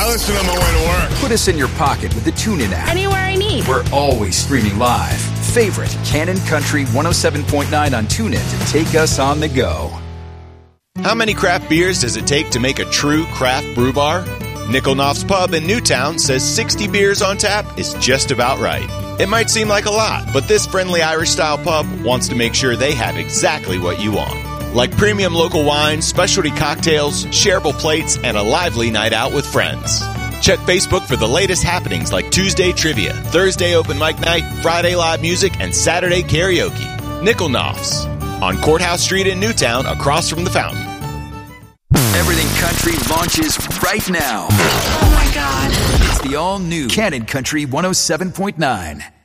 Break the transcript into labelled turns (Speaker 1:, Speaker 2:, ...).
Speaker 1: listen on my way to work.
Speaker 2: Put us in your pocket with the TuneIn app.
Speaker 3: Anywhere I need.
Speaker 2: We're always streaming live. Favorite Cannon Country 107.9 on TuneIn to take us on the go.
Speaker 4: How many craft beers does it take to make a true craft brew bar? Nickel Knopf's Pub in Newtown says 60 beers on tap is just about right. It might seem like a lot, but this friendly Irish-style pub wants to make sure they have exactly what you want. Like premium local wines, specialty cocktails, shareable plates, and a lively night out with friends. Check Facebook for the latest happenings like Tuesday trivia, Thursday open mic night, Friday live music, and Saturday karaoke. Nickel Knopf's on Courthouse Street in Newtown, across from the fountain.
Speaker 2: Everything Country launches right now.
Speaker 3: Oh my God.
Speaker 2: It's the all-new Cannon Country 107.9.